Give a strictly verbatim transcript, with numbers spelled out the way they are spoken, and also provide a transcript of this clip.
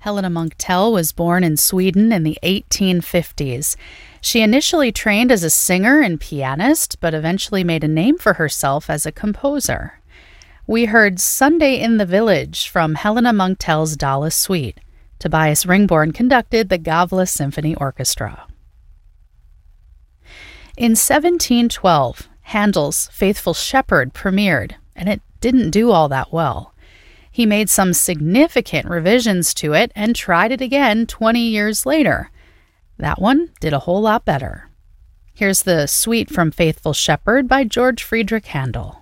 Helena Munktell was born in Sweden in the eighteen fifties. She initially trained as a singer and pianist, but eventually made a name for herself as a composer. We heard Sunday in the Village from Helena Munktell's Dala Suite. Tobias Ringborn conducted the Gavle Symphony Orchestra. In seventeen twelve, Handel's Faithful Shepherd premiered, and it didn't do all that well. He made some significant revisions to it and tried it again twenty years later. That one did a whole lot better. Here's the suite from Faithful Shepherd by George Friedrich Handel.